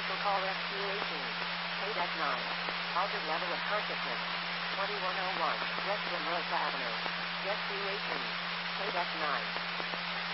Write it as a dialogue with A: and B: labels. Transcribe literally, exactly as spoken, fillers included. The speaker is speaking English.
A: Special call F Q eighteen. Paid F nine. Altered level of consciousness. twenty-one oh one. West Primrose Avenue. Rescue eighteen. Paid F nine.